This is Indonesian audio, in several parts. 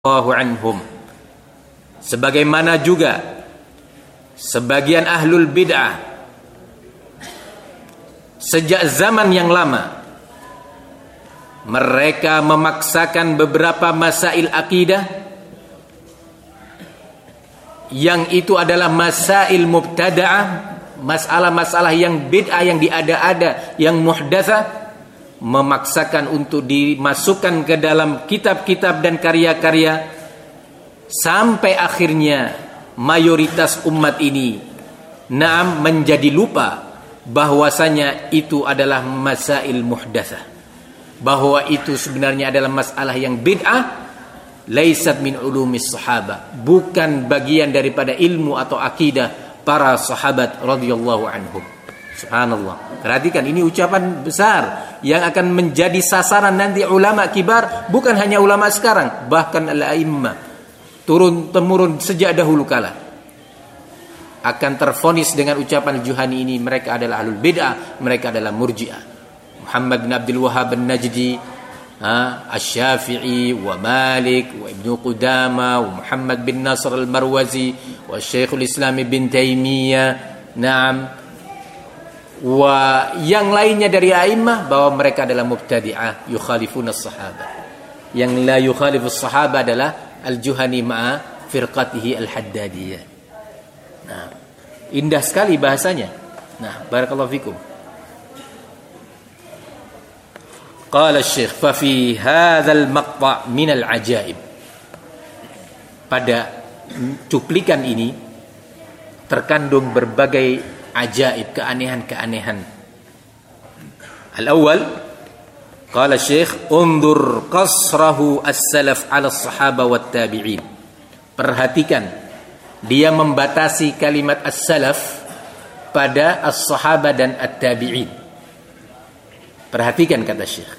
anhum. Sebagaimana juga sebagian ahlul bid'ah sejak zaman yang lama mereka memaksakan beberapa masail akidah yang itu adalah masail mubtada'ah, masalah-masalah yang bid'ah, yang diada-ada, yang muhdatsah, memaksakan untuk dimasukkan ke dalam kitab-kitab dan karya-karya, sampai akhirnya mayoritas umat ini menjadi lupa bahwasanya itu adalah masail muhdatsah, bahwa itu sebenarnya adalah masalah yang bid'ah, laisat min ulumis sahabah, bukan bagian daripada ilmu atau akidah para sahabat radhiyallahu anhum. Subhanallah. Perhatikan, ini ucapan besar yang akan menjadi sasaran nanti ulama kibar, bukan hanya ulama sekarang, bahkan al-a'immah turun temurun sejak dahulu kala akan terfonis dengan ucapan Juhani ini. Mereka adalah ahlul bid'ah, mereka adalah murji'ah. Muhammad bin Abdul Wahhab an-Najdi, Asy-Syafi'i wa Malik wa Ibnu Qudamah wa Muhammad bin Nasr al-Marwazi wa Syekhul Islam bin Taimiyah, wa yang lainnya dari a'immah, bahwa mereka adalah mubtadi'ah yukhalifuna as-sahabah. Yang la yukhalifu as-sahabah adalah al-Juhani ma'a firqatihi al-Haddadiyah. Indah sekali bahasanya. Barakallahu fikum. Qala Syekh, fa fi hadzal maqta' min al-ajaib. Pada cuplikan ini terkandung berbagai ajaib, keanehan-keanehan. Al-awwal, qala Syekh, undur qasrahu as-salaf 'ala as-sahaba wat tabi'in. Perhatikan, dia membatasi kalimat as-salaf pada as-sahaba dan at-tabi'in. Perhatikan kata Syekh.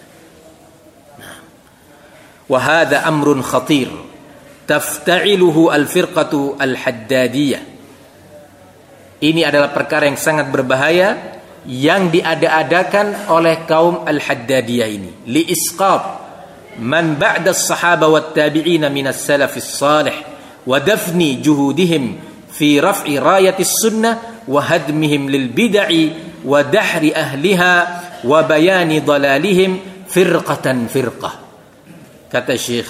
Wa hadha amrun khatir tafta'iluhu al-firqatu al-haddadiyah. Ini adalah perkara yang sangat berbahaya yang diada-adakan oleh kaum al-Haddadiyah ini. Li isqat man ba'da as-sahaba wat tabi'in min as-salaf as-salih wa dafni juhudihim fi raf'i rayatis sunnah wa hadmihim lil bid'i wa dahri ahliha wa bayani dalalihim firqatan firqah. Kata Syekh,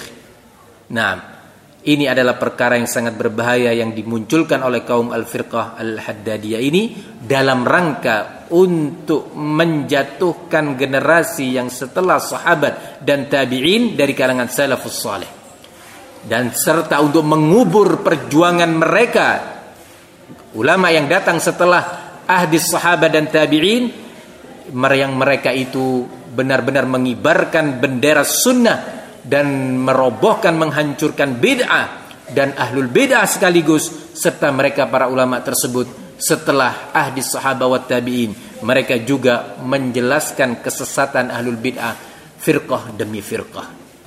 ini adalah perkara yang sangat berbahaya yang dimunculkan oleh kaum al-firqah al-Haddadiyah ini dalam rangka untuk menjatuhkan generasi yang setelah sahabat dan tabi'in dari kalangan salafus salih, dan serta untuk mengubur perjuangan mereka, ulama yang datang setelah ahdi sahabat dan tabi'in, yang mereka itu benar-benar mengibarkan bendera sunnah dan merobohkan, menghancurkan bid'ah dan ahlul bid'ah sekaligus, serta mereka para ulama tersebut setelah ahdi sahabat wa tabi'in, mereka juga menjelaskan kesesatan ahlul bid'ah firqah demi firqah.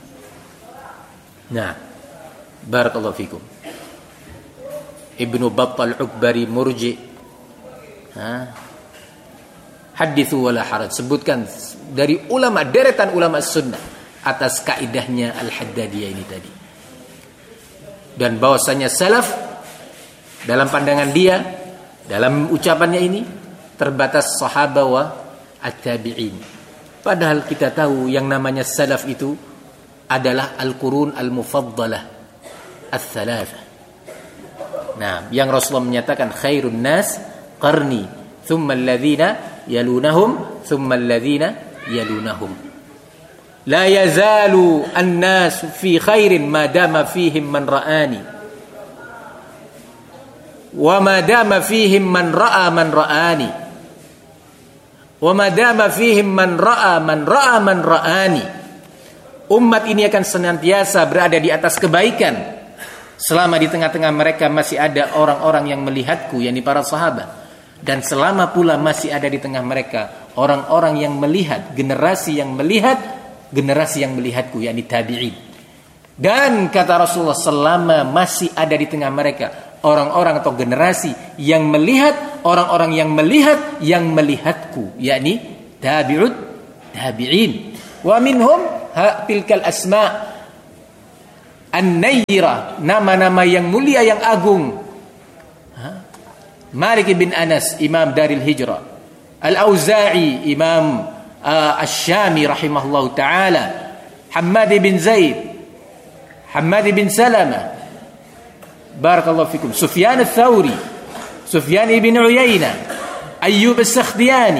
Barakallahu fikum. Ibnu Battal Ukbari murji, hadithu wala haraj, sebutkan dari ulama, deretan ulama sunnah atas kaidahnya al-Haddadiyah ini tadi. Dan bahwasanya salaf dalam pandangan dia, dalam ucapannya ini, terbatas sahabat wa at-tabi'in. Padahal kita tahu yang namanya salaf itu adalah al-qurun al-mufaddalah ats-tsalatsa. Yang Rasulullah menyatakan khairun nas qarni, thumma alladhina yalunahum, thumma alladhina yalunahum. La yazalu an-nas fi khairin ma dama fihim man ra'ani wa ma dama fihim man ra'a man ra'ani wa ma dama fihim man ra'a man ra'a man ra'ani. Umat ini akan senantiasa berada di atas kebaikan selama di tengah-tengah mereka masih ada orang-orang yang melihatku, yakni para sahabat, dan selama pula masih ada di tengah mereka orang-orang yang melihat, generasi yang melihatku, yakni tabi'in. Dan kata Rasulullah, selama masih ada di tengah mereka orang-orang atau generasi yang melihat orang-orang yang melihatku, yakni tabi'in. Wa minhum tilkal asma' An-Nayyirah, nama-nama yang mulia yang agung. Malik bin Anas, Imam Daril Hijrah. Al-Auza'i, Imam Asy-Syami rahimahullahu taala. Hammad bin Zaid, Hammad bin Salamah. Barakallahu fikum. Sufyan Ats-Tsauri, Sufyan ibn Uyainah, Ayyub As-Sakhtiyani.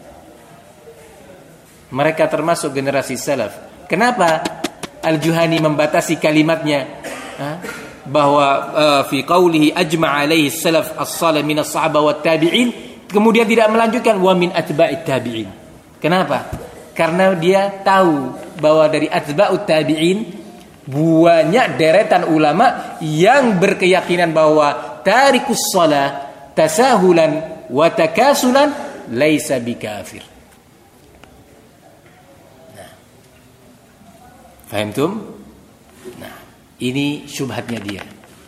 Mereka termasuk generasi salaf. Kenapa Al-Juhani membatasi kalimatnya bahwa fi qawlihi ajma' alaihi salaf as-salih min as-sahabah wat tabi'in, kemudian tidak melanjutkan wa min atba'it tabi'in. Kenapa? Karena dia tahu bahwa dari atba'ut tabi'in banyak deretan ulama yang berkeyakinan bahwa tarikus shalah tasahulan wa takasulan laisa bikafir. Fahimtum? Nah, ini syubhatnya dia.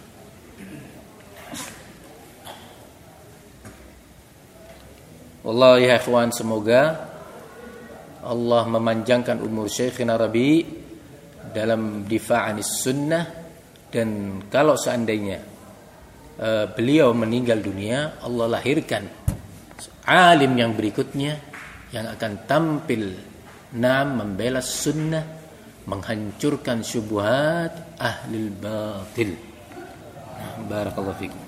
Wallahi ya ikhwan, semoga Allah memanjangkan umur Syekhina Rabi dalam difa'anis sunnah, dan kalau seandainya beliau meninggal dunia, Allah lahirkan alim yang berikutnya yang akan tampil membela sunnah, menghancurkan syubhat ahlil batil. Barakallahu fikum.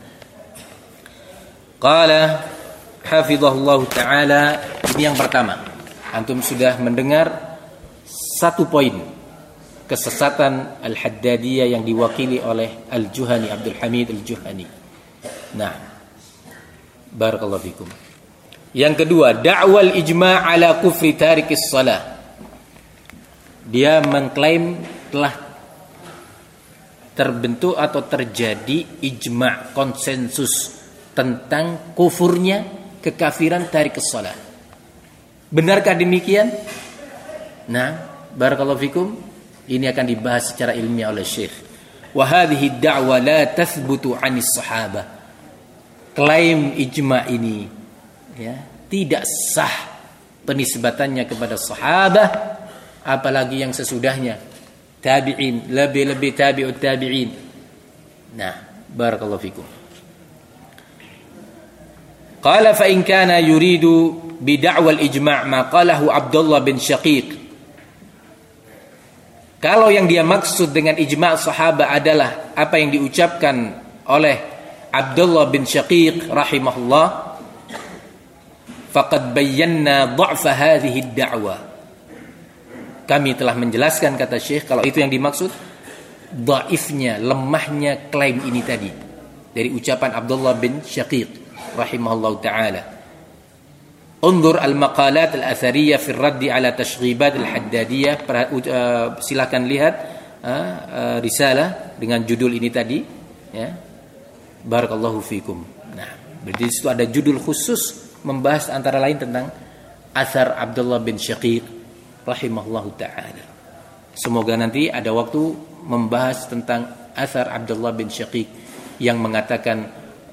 Qala hafizahullah taala. Ini yang pertama. Antum sudah mendengar satu poin kesesatan Al-Haddadiyah yang diwakili oleh Al-Juhani, Abdul Hamid Al-Juhani. Nah, barakallahu fikum. Yang kedua, da'wal ijma' ala kufri tarikis shalah. Dia mengklaim telah terbentuk atau terjadi ijma', konsensus tentang kufurnya, kekafiran tarikus shalah. Benarkah demikian? Nah, barakallahu fikum, ini akan dibahas secara ilmiah oleh Syekh. Wa hadhihi da'wa la tathbutu 'anis sahabah. Klaim ijma' ini ya, tidak sah penisbatannya kepada sahabat, apalagi yang sesudahnya, tabi'in, lebih-lebih tabi'ut tabi'in. Nah, barakallahu fikum. Qala fa in kana yuridu bi da'wal ijma' ma qalahu Abdullah bin Syaqiq. Kalau yang dia maksud dengan ijma' sahabat adalah apa yang diucapkan oleh Abdullah bin Syaqiq rahimahullah, faqad bayyana dha'fa hadhihi ad-da'wah. Kami telah menjelaskan, kata Syekh, kalau itu yang dimaksud, dhaifnya, lemahnya klaim ini tadi dari ucapan Abdullah bin Syaqiq rahimahullah taala. Undur al-maqalat al-athariyah fi ar-radd ala tashghibat al-Haddadiyah. Silakan lihat risalah dengan judul ini tadi ya. Barakallahu fikum. Nah, di situ ada judul khusus membahas antara lain tentang athar Abdullah bin Syaqiq rahimahullahu ta'ala. Semoga nanti ada waktu membahas tentang athar Abdullah bin Syaqiq yang mengatakan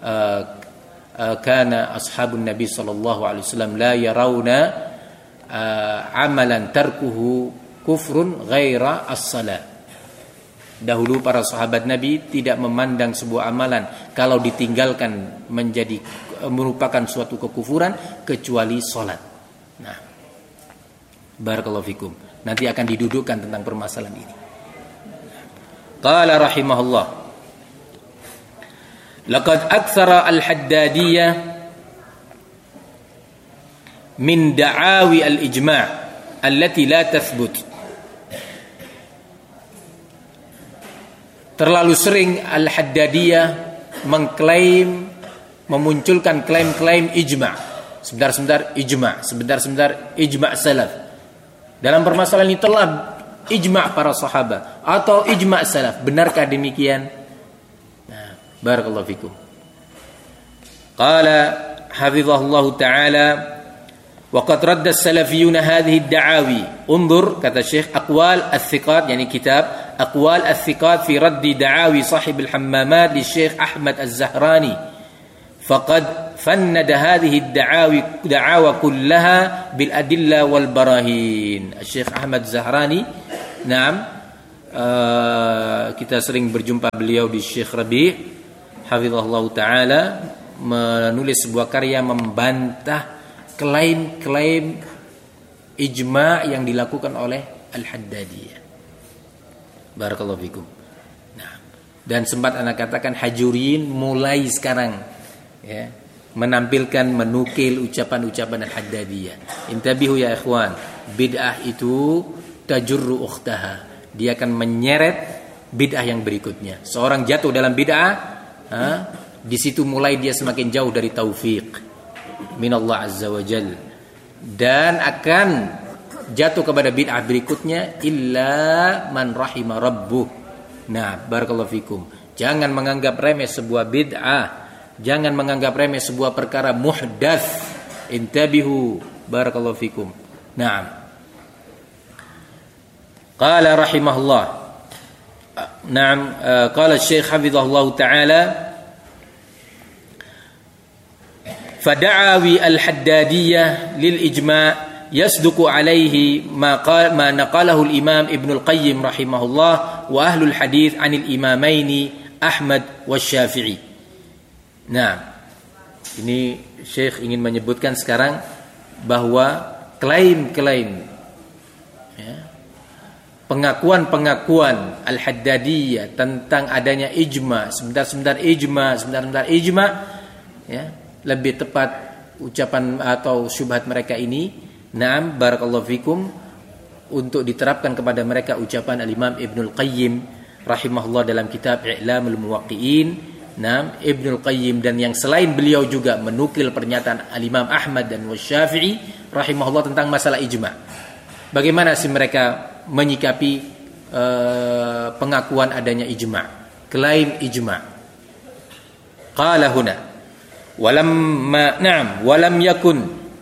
kana ashabun Nabi sallallahu alaihi wasallam la yarawna amalan tarkuhu kufrun ghaira as-salat. Dahulu para sahabat Nabi tidak memandang sebuah amalan kalau ditinggalkan menjadi merupakan suatu kekufuran kecuali salat. Nah, barakallahu fikum. Nanti akan didudukkan tentang permasalahan ini. Qala rahimahullah, laqad aktsara al-Haddadiyah min da'awi al-ijma' allati la tathbut. Terlalu sering al-Haddadiyah mengklaim, memunculkan klaim-klaim ijma'. Sebentar-sebentar ijma', sebentar-sebentar ijma' salaf. Dalam permasalahan ini telah ijma' para sahabat atau ijma' salaf. Benarkah demikian? Nah, barakallahu fikum. Qala hafizahullah ta'ala wa qad radda as-salafiyun hadhihi ad-da'awi. Undur, kata Syekh, aqwal al-thiqat, yani kitab aqwal al-thiqat fi raddi da'awi sahib al-hammamat li Syekh Ahmad Az-Zahrani. Faqad fannada hadhihi ad-da'awa kullaha bil adilla wal barahin. Syekh Ahmad Zahrani kita sering berjumpa beliau di Syekh Rabi' hafizahullah taala, menulis sebuah karya membantah klaim-klaim ijma' yang dilakukan oleh Al-Haddadiyah. Barakallahu fikum. Nah, dan sempat anak katakan Hajuriyin mulai sekarang ya menampilkan, menukil ucapan-ucapan Al-Haddadiyah. Intabihu ya ikhwan, bid'ah itu tajurru ukhtaha. Dia akan menyeret bid'ah yang berikutnya. Seorang jatuh dalam bid'ah, di situ mulai dia semakin jauh dari taufik minallah azza wa jal, dan akan jatuh kepada bid'ah berikutnya illa man rahima rabbuh. Nah, barakallahu fikum. Jangan menganggap remeh sebuah bid'ah. Jangan menganggap remeh sebuah perkara muhdats. Intabihu, barakallahu fikum. Naam. Qala rahimahullah. Naam, qala Syekh hafizahullah taala, fada'awi al-Haddadiyah lil ijma' yasduqu alaihi ma naqalahu al-Imam Ibnu al-Qayyim rahimahullah wa ahlul hadith 'anil imamaini Ahmad wa Syafi'i. Nah, ini Syekh ingin menyebutkan sekarang bahwa klaim-klaim pengakuan-pengakuan Al-Haddadiyah tentang adanya ijma, sebentar ijma ya, lebih tepat ucapan atau syubhat mereka ini, na'am barakallahu fikum, untuk diterapkan kepada mereka ucapan Al-Imam Ibnu al-Qayyim rahimahullah dalam kitab I'lamul Muwaqqi'in. Nah, Ibnu al-Qayyim dan yang selain beliau juga menukil pernyataan Al-Imam Ahmad dan Wasyafi'i rahimahullah tentang masalah ijma'. Bagaimana sih mereka menyikapi pengakuan adanya ijma', klaim ijma'? Qala huna walam yakun.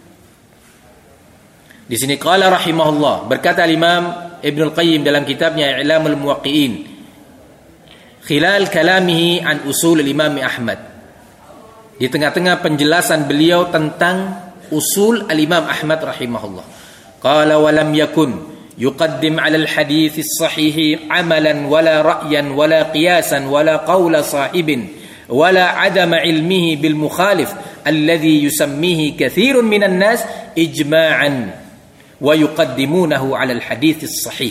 Di sini qala rahimahullah, berkata Imam Ibnu al-Qayyim dalam kitabnya I'lamul Muwaqqi'in, khilal kalamihi an usul al-Imam Ahmad, di tengah-tengah penjelasan beliau tentang usul al-Imam Ahmad rahimahullah, qala walam yakun yuqaddim 'ala al-hadits as-sahih 'amalan wala ra'yan wala qiyasan wala qawla sahibin wala 'adama 'ilmihi bil mukhalif alladhi yusammihi katsirun minan nas ijma'an wa yuqaddimunahu 'ala al-hadits as-sahih.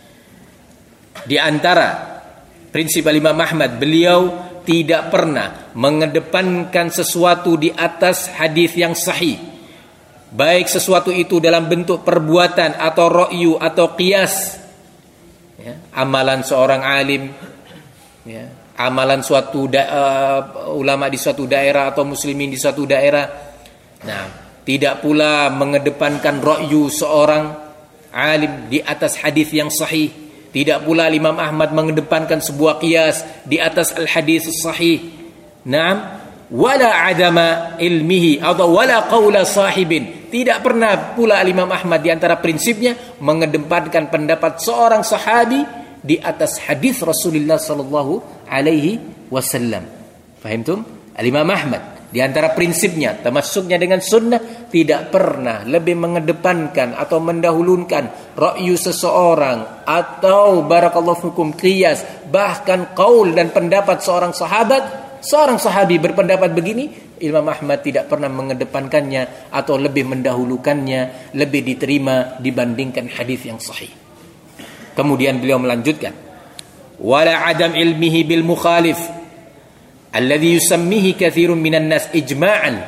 Di antara prinsip Imam Ahmad, beliau tidak pernah mengedepankan sesuatu di atas hadis yang sahih, baik sesuatu itu dalam bentuk perbuatan atau ra'yu atau qiyas, ya, amalan seorang alim, ya, amalan suatu ulama di suatu daerah atau muslimin di suatu daerah. Nah, tidak pula mengedepankan ra'yu seorang alim di atas hadis yang sahih. Tidak pula Imam Ahmad mengedepankan sebuah qiyas di atas al-hadis sahih. Naam, wala adama ilmihi atau wala qaula sahibin. Tidak pernah pula Imam Ahmad di antara prinsipnya mengedepankan pendapat seorang sahabi di atas hadis Rasulullah sallallahu alaihi wasallam. Fahimtum? Imam Ahmad di antara prinsipnya, termasuknya dengan sunnah, tidak pernah lebih mengedepankan atau mendahulukan ra'yu seseorang atau barakallahu fikum qiyas, bahkan qaul dan pendapat seorang sahabat. Seorang sahabi berpendapat begini, Imam Ahmad tidak pernah mengedepankannya atau lebih mendahulukannya, lebih diterima dibandingkan hadis yang sahih. Kemudian beliau melanjutkan, wala adam ilmihi bil mukhalif alladhi yusammihi katsirun minan nas ijma'an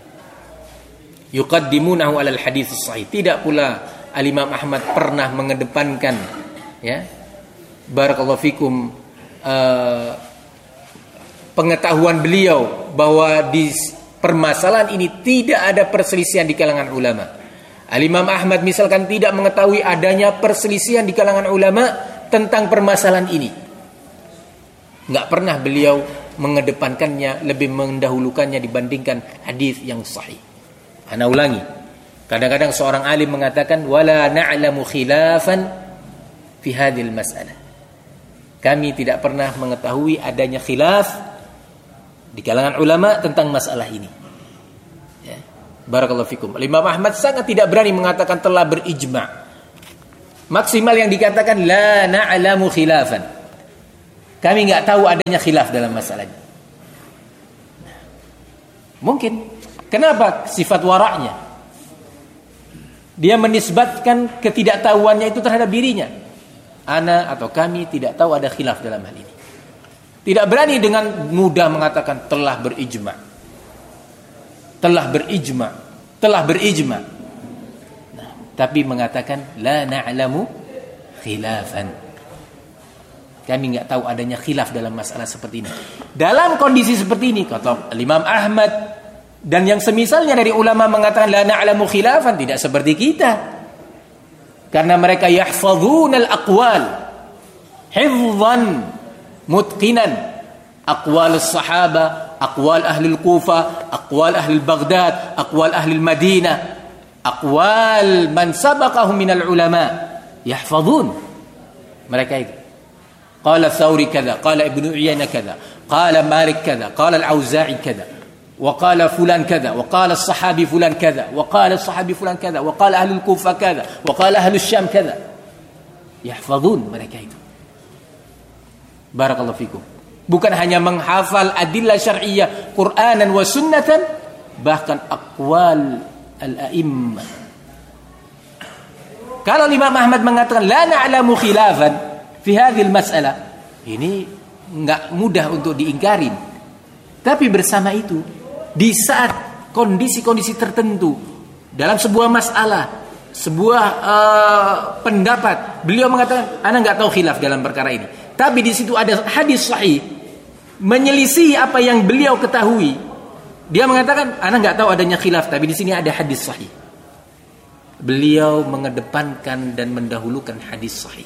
yuqaddimunahu 'alal hadits sahih. Tidak pula Al-Imam Ahmad pernah mengedepankan, ya, barakallahu fikum, pengetahuan beliau bahwa di permasalahan ini tidak ada perselisihan di kalangan ulama. Al-Imam Ahmad misalkan tidak mengetahui adanya perselisihan di kalangan ulama tentang permasalahan ini. Enggak pernah beliau mengedepankannya, lebih mendahulukannya dibandingkan hadis yang sahih. Ana ulangi. Kadang-kadang seorang alim mengatakan wala na'lamu khilafan fi hadhil mas'alah. Kami tidak pernah mengetahui adanya khilaf di kalangan ulama tentang masalah ini. Barakallahu fikum. Imam Ahmad sangat tidak berani mengatakan telah berijma'. Maksimal yang dikatakan la na'lamu khilafan. Kami enggak tahu adanya khilaf dalam masalahnya. Mungkin. Kenapa sifat waraknya? Dia menisbatkan ketidaktahuannya itu terhadap dirinya. Ana atau kami tidak tahu ada khilaf dalam hal ini. Tidak berani dengan mudah mengatakan telah berijma. Nah, tapi mengatakan la na'lamu khilafan. Kami enggak tahu adanya khilaf dalam masalah seperti ini. Dalam kondisi seperti ini kata Imam Ahmad dan yang semisalnya dari ulama mengatakan la na'lamu khilafan, tidak seperti kita. Karena mereka yahfazunal aqwal hifzan mutqinan, aqwal as-sahaba, aqwal ahli al-Kufa, aqwal ahli Baghdad, aqwal ahli Madinah, aqwal man sabaqahum minal ulama, yahfazun. Mereka itu qala Thawri kadza, qala Ibnu Uyainah kadza, qala Malik kadza, qala Al-Auza'i kadza, wa qala fulan kadza, wa qala as-sahabi fulan kadza, wa qala as-sahabi fulan kadza, wa qala ahli al-Kufa kadza, wa qala ahli Syam kadza. Yahfazun mereka itu. Barakallahu fikum. Bukan hanya menghafal adillah syar'iyyah Qur'anan wa sunnatan, bahkan aqwal al-a'immah. Kalau Imam Ahmad mengatakan la na'lamu khilafan fi hadhihi al-mas'alah, ini enggak mudah untuk diingkarin. Tapi bersama itu, di saat kondisi-kondisi tertentu dalam sebuah masalah, sebuah pendapat, beliau mengatakan ana enggak tahu khilaf dalam perkara ini. Tapi di situ ada hadis sahih menyelisih apa yang beliau ketahui. Dia mengatakan ana enggak tahu adanya khilaf, tapi di sini ada hadis sahih. Beliau mengedepankan dan mendahulukan hadis sahih.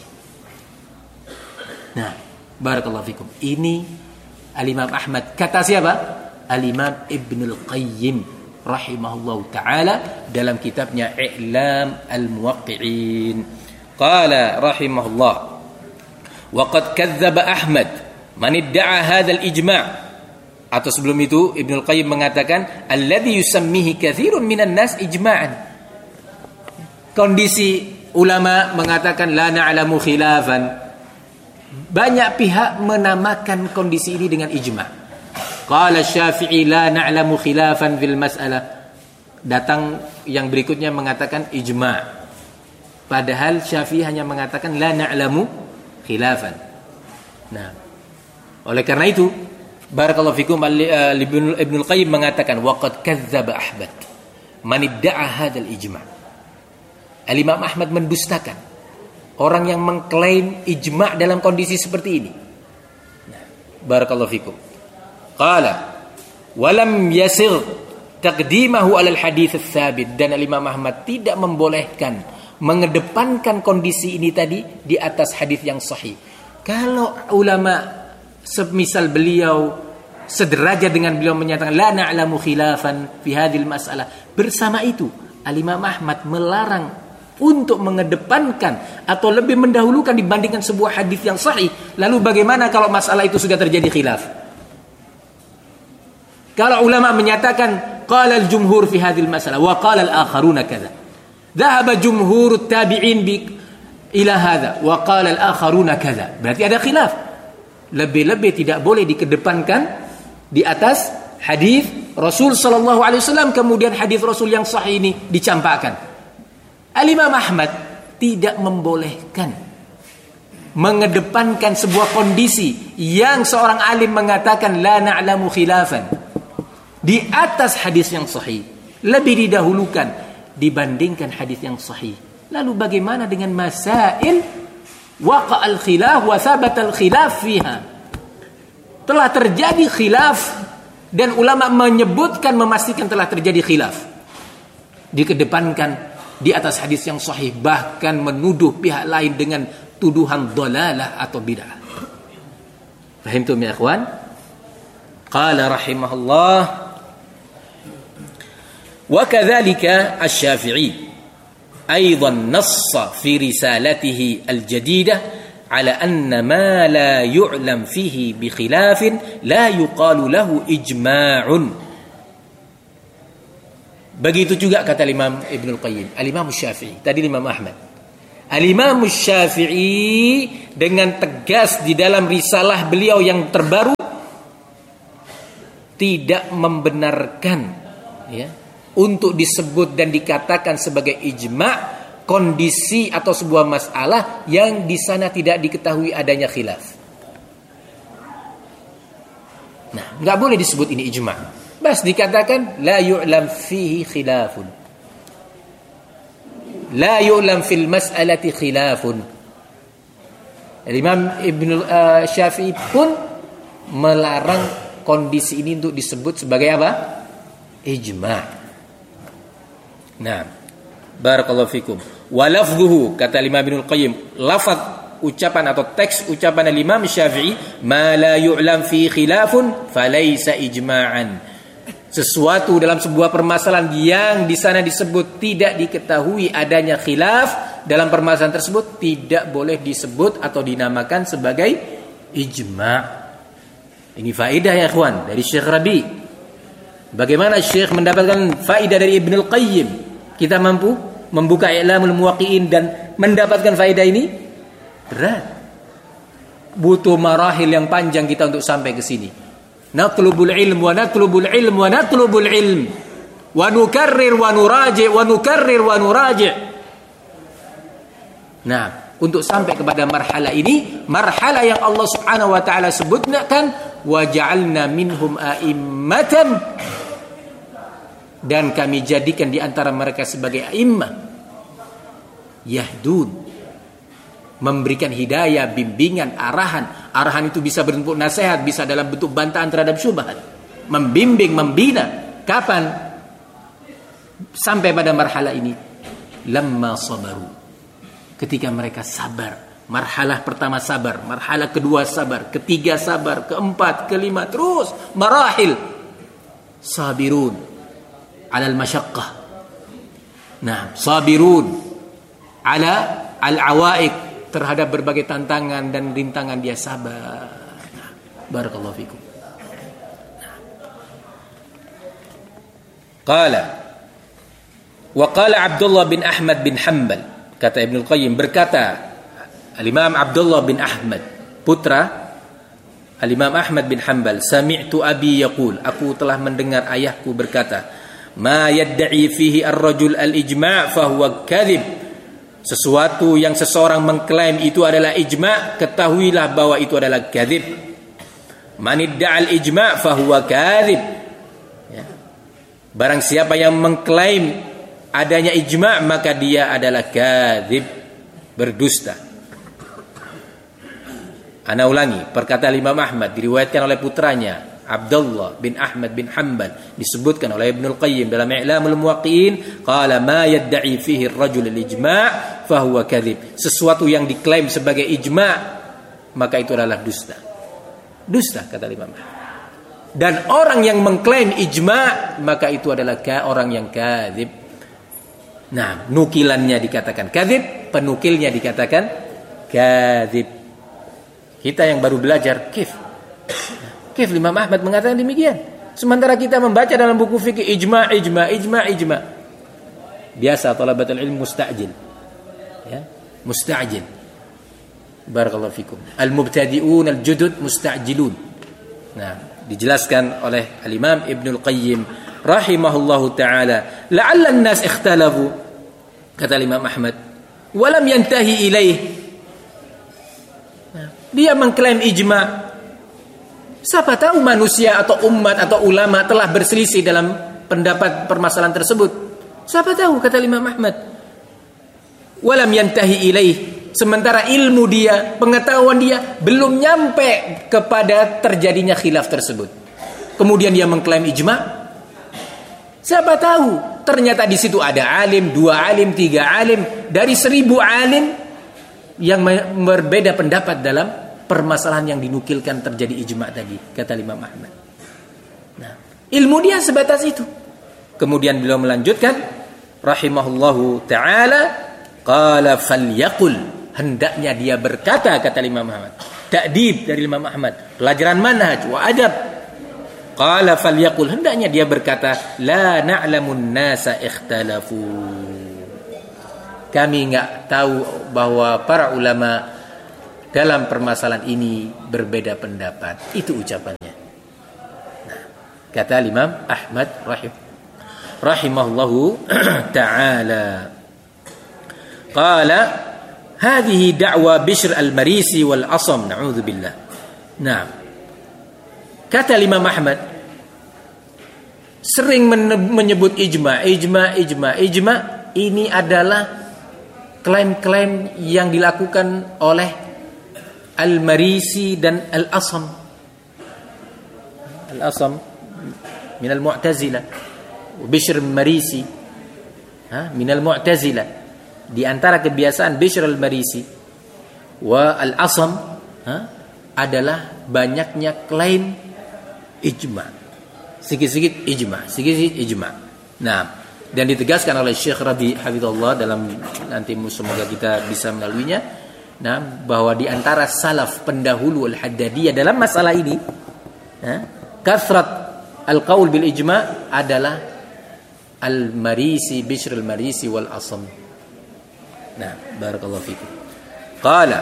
Nah, barakallahu fikum. Ini Al-Imam Ahmad. Kata siapa? Al-Imam Ibnul Qayyim rahimahullahu ta'ala dalam kitabnya I'lam al-Muwaqqi'in. Qala rahimahullah, wa qad kadzdzaba Ahmad man idda'a hadzal ijma'. Atau sebelum itu Ibnul Qayyim mengatakan alladzi yusammihi katsirun minan nas ijma'an. Kondisi ulama mengatakan la na'lamu khilafan. Banyak pihak menamakan kondisi ini dengan ijma'. Qala Syafi'i la na'lamu khilafan fil mas'alah. Datang yang berikutnya mengatakan ijma'. Padahal Syafi'i hanya mengatakan la na'lamu khilafan. Nah, oleh karena itu barakallahu fikum Ibnul Qayyim mengatakan waqad kadzdzaba Ahmad man idda'a hadzal ijma'. Al-Imam Ahmad mendustakan orang yang mengklaim ijma' dalam kondisi seperti ini. Nah, barakallahu fikum. Qala walam yasir taqdimahu 'ala al-hadits ats-tsabit, dan Imam Ahmad tidak membolehkan mengedepankan kondisi ini tadi di atas hadis yang sahih. Kalau ulama semisal beliau sederajat dengan beliau menyatakan la na'lamu khilafan fi hadhil mas'alah, bersama itu Al-Imam Ahmad melarang untuk mengedepankan atau lebih mendahulukan dibandingkan sebuah hadis yang sahih. Lalu bagaimana kalau masalah itu sudah terjadi khilaf? Kalau ulama menyatakan qala al-jumhur fi hadhil masalah wa qala al-akharuna kadza, dhahaba jumhurut tabi'in ila hadza wa qala al-akharuna kadza, berarti ada khilaf. Lebih-lebih tidak boleh dikedepankan di atas hadis Rasul sallallahu alaihi wasallam, kemudian hadis Rasul yang sahih ini dicampakkan. Al-Imam Ahmad tidak membolehkan mengedepankan sebuah kondisi yang seorang alim mengatakan la na'lamu khilafan di atas hadis yang sahih, lebih didahulukan dibandingkan hadis yang sahih. Lalu bagaimana dengan masail waqa'al khilaf wa thabatal khilaf fiha? Telah terjadi khilaf dan ulama menyebutkan, memastikan telah terjadi khilaf, dikedepankan di atas hadis yang sahih, bahkan menuduh pihak lain dengan tuduhan dhalalah atau bid'ah. Fahimtum ya ikhwan? Qala rahimahullah wa kadzalika asy-Syafi'i aidan nassa fi risalatihi al-jadidah ala anna ma la yu'lam fihi bi khilafin la yuqalu lahu ijma'un. Begitu juga kata Imam Ibnul Qayyim, Al-Imam Syafi'i, tadi Imam Ahmad Al-Imam Syafi'i dengan tegas di dalam risalah beliau yang terbaru tidak membenarkan ya untuk disebut dan dikatakan sebagai ijma' kondisi atau sebuah masalah yang di sana tidak diketahui adanya khilaf. Nah, enggak boleh disebut ini ijma'. Bas dikatakan la yu'lam fihi khilafun. La yu'lam fil mas'alati khilafun. Imam Ibn Syafi'i pun melarang kondisi ini untuk disebut sebagai apa? Ijma'. Nah, barakallahu fikum. Wa lafdhuhu, kata Imam Ibnul Qayyim, lafaz ucapan atau teks ucapan Imam Syafi'i, ma la yu'lam fi khilafun falaysa ijma'an. Sesuatu dalam sebuah permasalahan yang di sana disebut tidak diketahui adanya khilaf dalam permasalahan tersebut tidak boleh disebut atau dinamakan sebagai ijma'. Ini faedah ya ikhwan dari Syekh Rabi. Bagaimana Syekh mendapatkan faedah dari Ibnul Qayyim? Kita mampu membuka I'lamul Muwaqqi'in dan mendapatkan faedah ini? Berat. Butuh marahil yang panjang kita untuk sampai ke sini. Natlubul ilm wa natlubul ilm wa natlubul ilm wa nukarrir wa nuraji' wa nukarrir wa nuraji'. Nah, untuk sampai kepada marhalah ini, marhalah yang Allah Subhanahu wa taala sebutkan, wa ja'alna minhum a'immatan, dan kami jadikan di antara mereka sebagai a'immah yahdun, memberikan hidayah, bimbingan, arahan. Arahan itu bisa berbentuk nasihat, bisa dalam bentuk bantahan terhadap syubhat. Membimbing, membina. Kapan? Sampai pada marhalah ini. Lamma sabaru. Ketika mereka sabar. Marhalah pertama sabar, marhalah kedua sabar, ketiga sabar, keempat, kelima, terus marahil. Sabirun alal masyaqqah. Nah, sabirun ala al-awaiq, terhadap berbagai tantangan dan rintangan dia sabar. Nah, barakallahu fikum. Qala wa qala Abdullah bin Ahmad bin Hanbal, kata Ibnul Qayyim, berkata Al-Imam Abdullah bin Ahmad, putra Al-Imam Ahmad bin Hanbal, sami'tu abi yaqul, aku telah mendengar ayahku berkata, ma yadda'i fihi ar-rajul al-ijma' fa huwa kadhib. Sesuatu yang seseorang mengklaim itu adalah ijma', ketahuilah bahwa itu adalah kadzib. Man idda'al ijma' fahuwa kadzib. Ya. Barang siapa yang mengklaim adanya ijma', maka dia adalah kadzib, berdusta. Ana ulangi, perkataan Imam Ahmad diriwayatkan oleh putranya Abdullah bin Ahmad bin Hanbal, disebutkan oleh Ibnul Qayyim dalam I'lamul Muwaqqi'in, qala ma yadda'i fihi ar-rajul al-ijma' fa huwa kadhib. Sesuatu yang diklaim sebagai ijma' maka itu adalah dusta. Dusta, kata Imam Ahmad. Dan orang yang mengklaim ijma' maka itu adalah orang yang kadzib. Nah, nukilannya dikatakan kadzib, penukilnya dikatakan kadzib. Kita yang baru belajar Kif Imam Ahmad mengatakan demikian. Sementara kita membaca dalam buku fikih ijma'. Biasa talabatul ilm musta'jil. Ya, musta'jil. Barakallahu fikum. Al-mubtadi'un al-judud musta'jilun. Nah, dijelaskan oleh Al-Imam Ibnul Qayyim rahimahullahu taala, la'alla an-nas ikhtalafu, kata Imam Ahmad, wa lam yantahi ilaih. Dia mengklaim ijma'. Siapa tahu manusia atau umat atau ulama telah berselisih dalam pendapat permasalahan tersebut. Siapa tahu, kata Imam Ahmad. Walam yantahi ilaih. Sementara ilmu dia, pengetahuan dia belum nyampe kepada terjadinya khilaf tersebut. Kemudian dia mengklaim ijma'. Siapa tahu ternyata di situ ada alim, 2 alim, 3 alim, dari 1000 alim yang berbeda pendapat dalam permasalahan yang dinukilkan terjadi ijma' tadi, kata Imam Ahmad. Nah, ilmu dia sebatas itu. Kemudian beliau melanjutkan rahimahullahu taala, qala falyaqul, hendaknya dia berkata, kata Imam Ahmad. Ta'dib dari Imam Ahmad, pelajaran manhaj wa adab. Qala falyaqul, hendaknya dia berkata, la na'lamun nasa ikhtalafu. kami enggak tahu bahwa para ulama dalam permasalahan ini berbeda pendapat. Itu ucapannya. Nah, kata Imam Ahmad rahimahullahu ta'ala. Qala hadhihi da'wa Bishr al-Marisi wal Asam, na'udzubillah. Nah, kata Imam Ahmad sering menyebut ijma. Ini adalah klaim-klaim yang dilakukan oleh Al-Marisi dan Al-Asam. Al-Asam min al-Mu'tazilah, Bishr al-Marisi min al-Mu'tazilah. Di antara kebiasaan Bishr al-Marisi wa al-Asam adalah banyaknya klaim ijma. Sikit-sikit ijma. Nah, dan ditegaskan oleh Syekh Rabi hafizallah dalam nanti semoga kita bisa melaluinya. Nah, bahwa di antara salaf pendahulu al-Haddadiyah dalam masalah ini, kathrat al-qaul bil ijma adalah al-Marisi, Bishr al-Marisi wal Asam. Nah, barakallahu fikum. Qala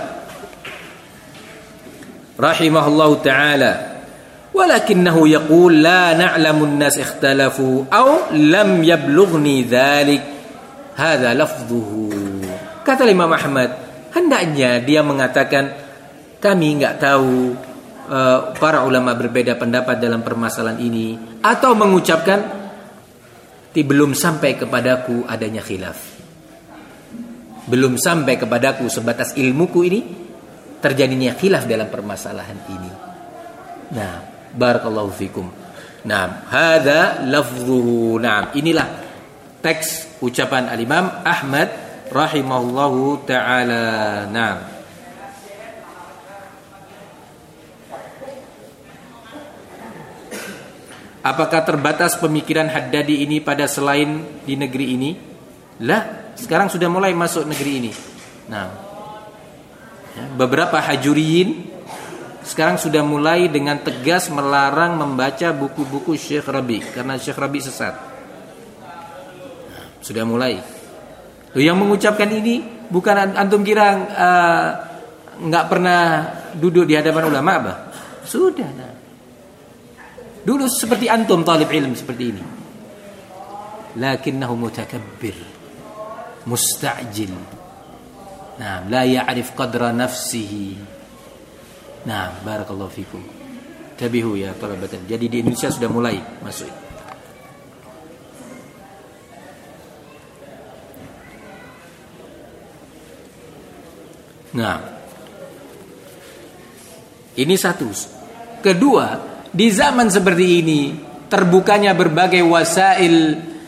rahimahullahu ta'ala walakinahu yaqul la na'lamu an-nas ikhtalafu aw lam yablughni dhalik hadha lafdhuhu. Kata Imam Ahmad, hendaknya dia mengatakan kami enggak tahu para ulama berbeda pendapat dalam permasalahan ini, atau mengucapkan belum sampai kepadaku adanya khilaf. Belum sampai kepadaku sebatas ilmuku ini terjadinya khilaf dalam permasalahan ini. Nah, barakallahu fikum. Nah, hadza lafzuhu. Nah, inilah teks ucapan al-Imam Ahmad rahimahullahu ta'ala. Nah, apakah terbatas pemikiran Haddadi ini pada selain di negeri ini? Lah, sekarang sudah mulai masuk negeri ini. Nah, beberapa hajuriyin sekarang sudah mulai dengan tegas melarang membaca buku-buku Syekh Rabi karena Syekh Rabi sesat. Nah, sudah mulai. Yang mengucapkan ini bukan antum kira nggak pernah duduk di hadapan ulama apa? Sudah. Nah. Dulu seperti antum talib ilm seperti ini. Lakinnahu mutakabbir, musta'jil. Nah, la ya'rif qadra nafsihi. Nah, barakallahu fikum. Tabihu ya talabatan. Jadi di Indonesia sudah mulai masuk. Nah, ini satu. Kedua, di zaman seperti ini terbukanya berbagai wasail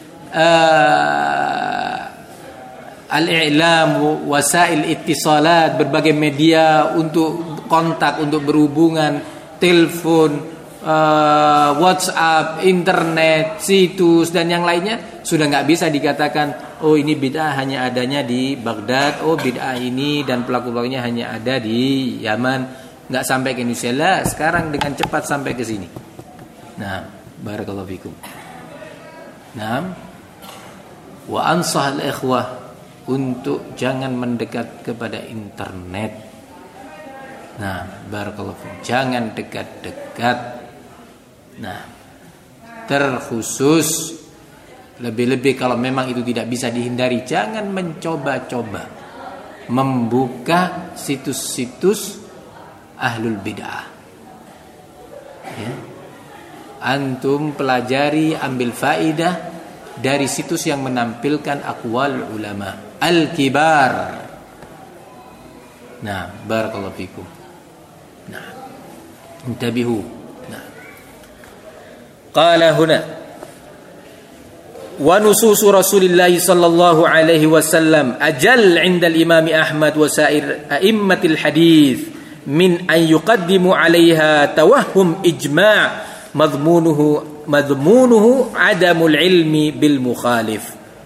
al-i'lam, wasail ittisalat, berbagai media untuk kontak, untuk berhubungan, telepon, WhatsApp, internet, situs dan yang lainnya, sudah nggak bisa dikatakan oh ini bid'ah hanya adanya di Baghdad, oh bid'ah ini dan pelaku-pelakunya hanya ada di Yaman, nggak sampai ke Indonesia lah. Sekarang dengan cepat sampai ke sini. Nah, barakallahu fikum. Nah, wa ansah al-ikhwah untuk jangan mendekat kepada internet. Nah, barakallahu fikum. Jangan dekat-dekat. Nah, terkhusus lebih-lebih kalau memang itu tidak bisa dihindari, jangan mencoba-coba membuka situs-situs ahlul bid'ah. Ya. Antum pelajari, ambil faidah dari situs yang menampilkan aqwal ulama al-kibar. Nah, barakallahu fikum. Nah, intabihu. Nah. Qala huna wa nusus Rasulillah sallallahu alaihi wasallam ajal 'inda al-Imam Ahmad wa sa'ir a'immatil hadis min an yuqaddimu 'alaiha tawahhum ijma' madmunuhu adamul ilmi bil mukhalif.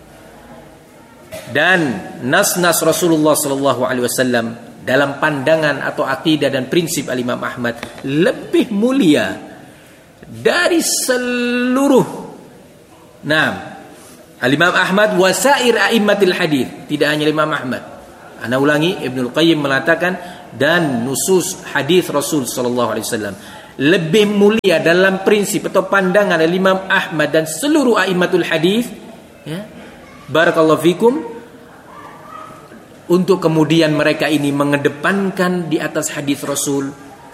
Dan nas-nas Rasulullah sallallahu alaihi wasallam dalam pandangan atau akidah dan prinsip al-Imam Ahmad lebih mulia dari seluruh Al-Imam Ahmad wasair a'immatil hadis. Tidak hanya Imam Ahmad. Ana ulangi, Ibnul Qayyim mengatakan dan nusus hadis Rasul sallallahu alaihi wasallam lebih mulia dalam prinsip atau pandangan Imam Ahmad dan seluruh a'immatul hadis, ya. Barakallahu fikum, untuk kemudian mereka ini mengedepankan di atas hadis Rasul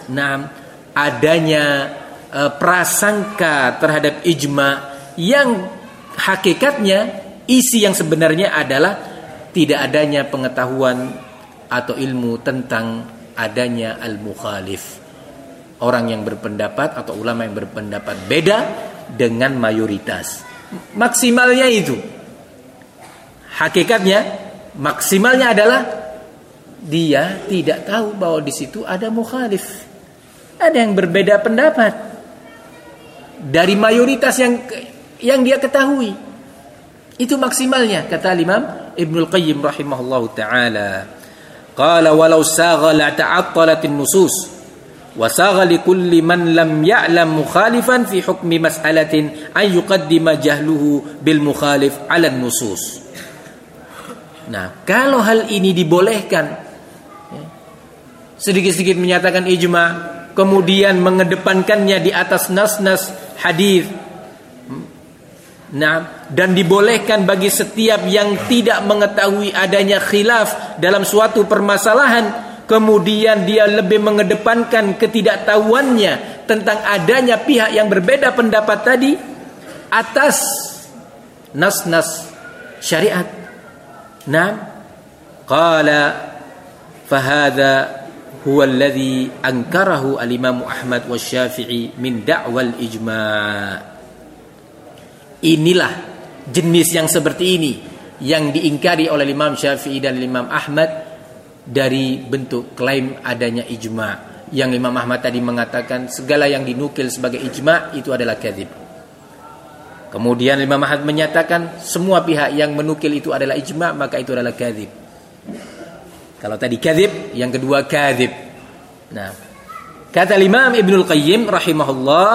adanya prasangka terhadap ijma yang hakikatnya isi yang sebenarnya adalah tidak adanya pengetahuan atau ilmu tentang adanya al-mukhalif, orang yang berpendapat atau ulama yang berpendapat beda dengan mayoritas. Maksimalnya itu, hakikatnya maksimalnya adalah dia tidak tahu bahwa di situ ada mukhalif, ada yang berbeda pendapat dari mayoritas yang dia ketahui. Itu maksimalnya, kata Imam Ibnul Qayyim rahimahullahu taala. Qala walau sagha la ta'attalatin nusus wa sagha li kulli man lam ya'lam mukhalifan fi hukmi mas'alatin an yuqaddima jahluhu bil mukhalif 'ala nusus. Nah, kalau hal ini dibolehkan, sedikit-sedikit menyatakan ijma, kemudian mengedepankannya di atas nas-nas hadis, dan dibolehkan bagi setiap yang tidak mengetahui adanya khilaf dalam suatu permasalahan, kemudian dia lebih mengedepankan ketidaktahuannya tentang adanya pihak yang berbeda pendapat tadi atas nas-nas syariat. Qala fahadha huwa alladhi ankarahu al-Imam Ahmad wa Syafi'i min da'wal ijma'. Inilah jenis yang seperti ini yang diingkari oleh Imam Syafi'i dan Imam Ahmad dari bentuk klaim adanya ijma'. Yang Imam Ahmad tadi mengatakan segala yang dinukil sebagai ijma' itu adalah kadzib. Kemudian Imam Ahmad menyatakan semua pihak yang menukil itu adalah ijma', maka itu adalah kadzib. Kalau tadi kadzib, yang kedua kadzib. Nah, kata Imam Ibnul Qayyim rahimahullah,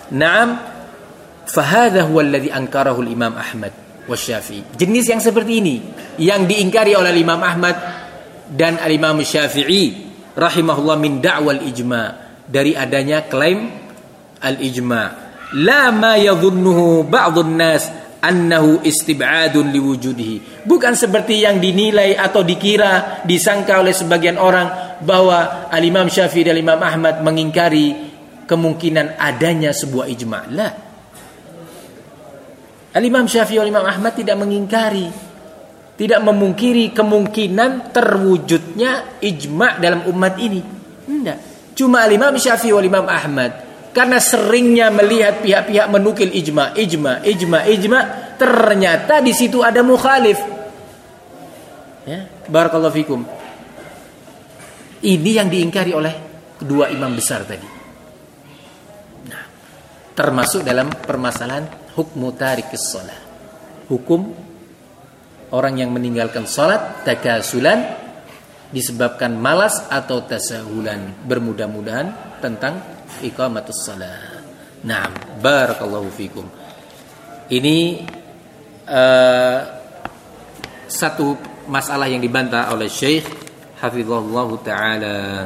fahadha huwa alladhi ankarahu al-Imam Ahmad wa Syafi'i. Jenis yang seperti ini yang diingkari oleh Imam Ahmad dan al-Imam Syafi'i rahimahullah min da'wal ijma', dari adanya klaim al-ijma'. La ma yadhunnuhu ba'dun nas annahu istib'adun liwujudihi. Bukan seperti yang dinilai atau dikira, disangka oleh sebagian orang bahwa al-Imam Syafi'i dan Imam Ahmad mengingkari kemungkinan adanya sebuah ijma'. La. Al-Imam Syafi'i dan Imam Ahmad tidak mengingkari, tidak memungkiri kemungkinan terwujudnya ijma' dalam umat ini. Tidak. Cuma Al-Imam Syafi'i dan Imam Ahmad karena seringnya melihat pihak-pihak menukil ijma', ternyata di situ ada mukhalif. Ya, barakallahu fikum. Ini yang diingkari oleh kedua imam besar tadi. Nah, termasuk dalam permasalahan hukmu tarikis shalah. Hukum orang yang meninggalkan salat takasulan disebabkan malas atau tasahulan, bermudah-mudahan tentang iqamatus shalah. Naam, barakallahu fikum. Ini satu masalah yang dibantah oleh Syekh hafizahullahu taala.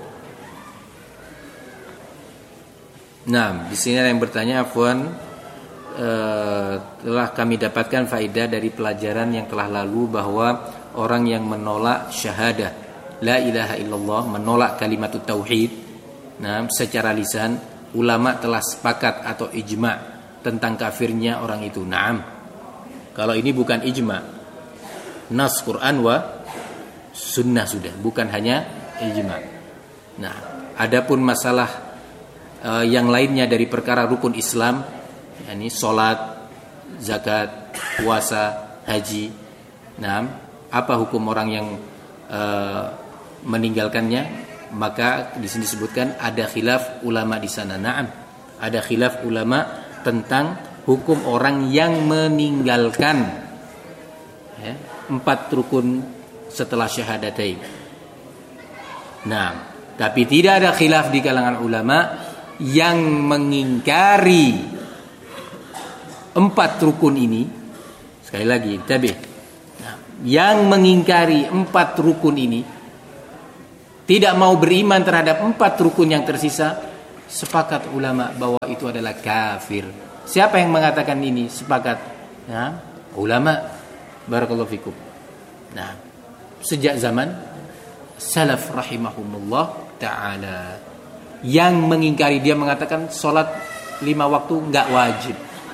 Naam, di sini ada yang bertanya, afwan, telah kami dapatkan faedah dari pelajaran yang telah lalu bahwa orang yang menolak syahadah la ilaha illallah, menolak kalimat tauhid, secara lisan, ulama telah sepakat atau ijma' tentang kafirnya orang itu. Naam. Kalau ini bukan ijma', nas Quran wa sunnah sudah, bukan hanya ijma'. Nah, adapun masalah yang lainnya dari perkara rukun Islam, yakni salat, zakat, puasa, haji. Nah, apa hukum orang yang meninggalkannya? Maka di sini disebutkan ada khilaf ulama di sana. Naam, ada khilaf ulama tentang hukum orang yang meninggalkan 4 rukun setelah syahadatain. Nah, tapi tidak ada khilaf di kalangan ulama yang mengingkari 4 rukun ini Sekali lagi, tabih. Nah, yang mengingkari 4 rukun ini, tidak mau beriman terhadap 4 rukun yang tersisa, sepakat ulama bahwa itu adalah kafir. Siapa yang mengatakan ini sepakat? Nah, ulama. Barakallahu fikum. Nah, sejak zaman salaf rahimahumullah ta'ala, yang mengingkari, dia mengatakan sholat 5 waktu enggak wajib,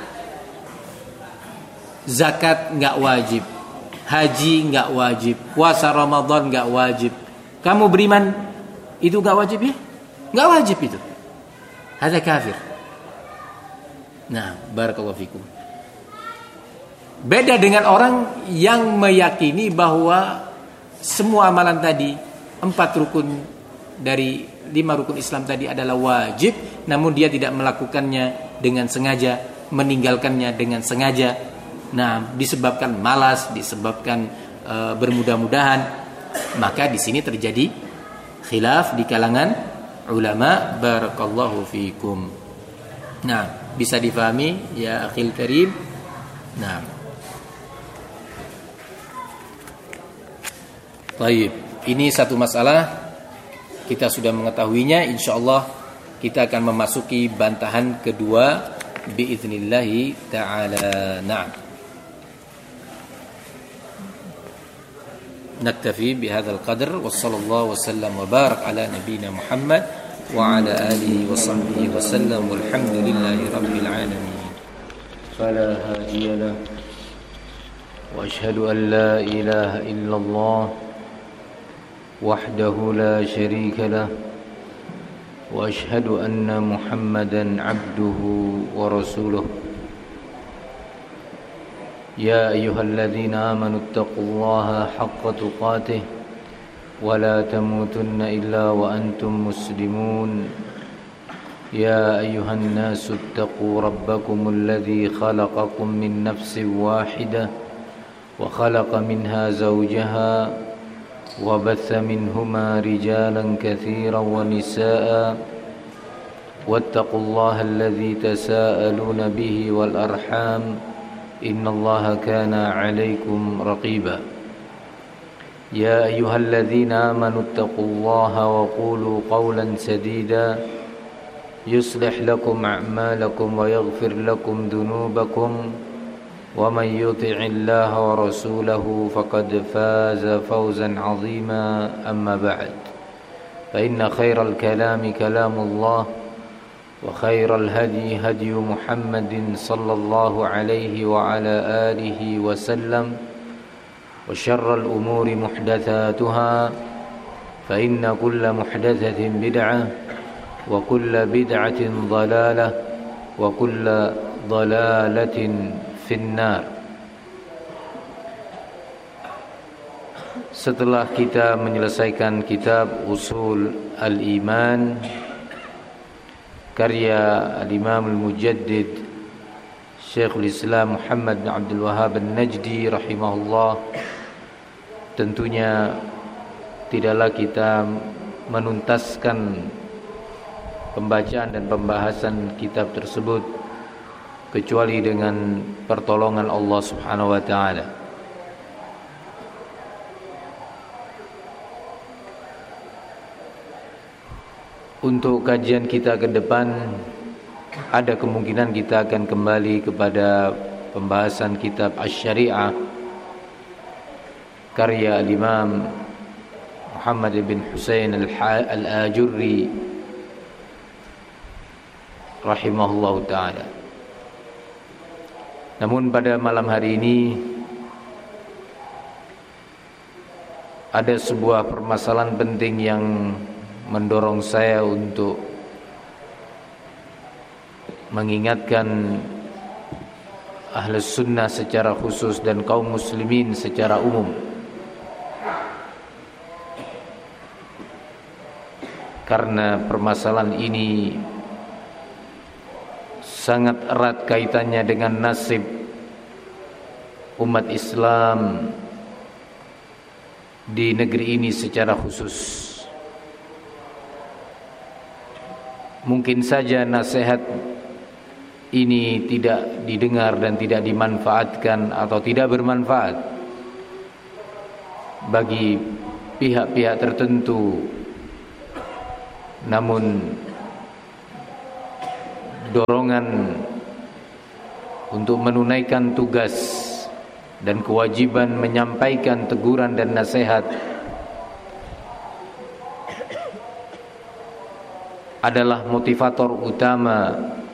zakat enggak wajib, haji enggak wajib, puasa Ramadan enggak wajib. Kamu beriman itu enggak wajib ya? Enggak wajib itu. Hada kafir. Nah, barakallahu fikum. Beda dengan orang yang meyakini bahwa semua amalan tadi, 4 rukun dari 5 rukun Islam tadi adalah wajib, namun dia tidak melakukannya dengan sengaja, meninggalkannya dengan sengaja. Nah, disebabkan malas, disebabkan bermudah-mudahan, maka di sini terjadi khilaf di kalangan ulama. Barakallahu fikum. Nah, bisa difahami ya akhil karim. Nah, baik, ini satu masalah kita sudah mengetahuinya. Insyaallah kita akan memasuki bantahan kedua biiznillah taala. Na'am. Naktafi bihadzal qadr wa sallallahu wasallam wa barak ala nabiyyina Muhammad wa ala alihi wa sahbihi wa sallam walhamdulillahi rabbil alamin. Fala hadiya lahu wa asyhadu an la ilaha illallah وحده لا شريك له وأشهد أن محمدا عبده ورسوله يا أيها الذين آمنوا اتقوا الله حق تقاته ولا تموتن إلا وأنتم مسلمون يا أيها الناس اتقوا ربكم الذي خلقكم من نفس واحدة وخلق منها زوجها وبث منهما رجالا كثيرا ونساء واتقوا الله الذي تساءلون به والأرحام إن الله كان عليكم رقيبا يا أيها الذين آمنوا اتقوا الله وقولوا قولا سديدا يصلح لكم أعمالكم ويغفر لكم ذنوبكم ومن يطع الله ورسوله فقد فاز فوزا عظيما أما بعد فإن خير الكلام كلام الله وخير الهدي هدي محمد صلى الله عليه وعلى آله وسلم وشر الأمور محدثاتها فإن كل محدثة بدعة وكل بدعة ضلالة وكل ضلالة finnar. Setelah kita menyelesaikan kitab Usul Al-Iman karya Al-Imam Al-Mujaddid Syekhul Islam Muhammad bin Abdul Wahhab An-Najdi rahimahullah, tentunya tidaklah kita menuntaskan pembacaan dan pembahasan kitab tersebut kecuali dengan pertolongan Allah Subhanahu wa taala. Untuk kajian kita ke depan, ada kemungkinan kita akan kembali kepada pembahasan kitab Asy-Syari'ah karya Imam Muhammad bin Husain Al-Ajurri rahimahullahu taala. Namun pada malam hari ini ada sebuah permasalahan penting yang mendorong saya untuk mengingatkan Ahlus Sunnah secara khusus dan kaum muslimin secara umum. Karena permasalahan ini sangat erat kaitannya dengan nasib umat Islam di negeri ini secara khusus. Mungkin saja nasihat ini tidak didengar dan tidak dimanfaatkan atau tidak bermanfaat bagi pihak-pihak tertentu, namun dorongan untuk menunaikan tugas dan kewajiban menyampaikan teguran dan nasihat adalah motivator utama